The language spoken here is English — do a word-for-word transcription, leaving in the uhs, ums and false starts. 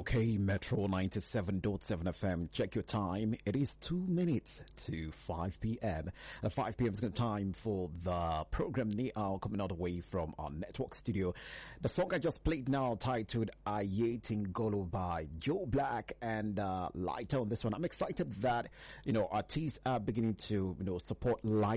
Okay, Metro ninety-seven point seven F M. Check your time. It is two minutes to five p.m. Uh, five p.m. is good time for the program now coming all the way from our network studio. The song I just played now titled Aye Tingolo by Joe Black and uh, Lighter on this one. I'm excited that, you know, artists are beginning to, you know, support Lighter